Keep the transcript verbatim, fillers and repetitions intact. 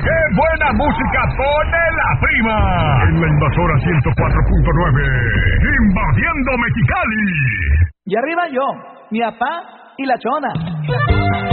¡Qué buena música pone la prima! En la Invasora ciento cuatro punto nueve, invadiendo Mexicali. Y arriba yo, mi papá y la chona.